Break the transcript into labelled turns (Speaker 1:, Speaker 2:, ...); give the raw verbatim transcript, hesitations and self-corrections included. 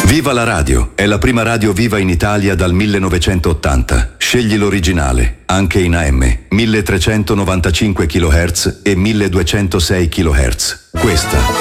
Speaker 1: Viva la radio! È la prima radio viva in Italia dal millenovecentottanta. Scegli l'originale, anche in A M, milletrecentonovantacinque chilohertz e milleduecentosei chilohertz. Questa